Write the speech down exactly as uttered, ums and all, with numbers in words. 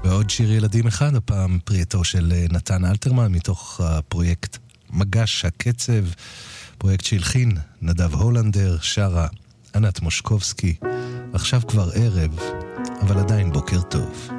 ועוד שיר ילדים אחד, הפעם פרי של נתן אלתרמן, מתוך הפרויקט מגש הקצב, פרויקט שהלחין נדב הולנדר, שרה ענת מושקובסקי. עכשיו כבר ערב, אבל עדיין בוקר טוב.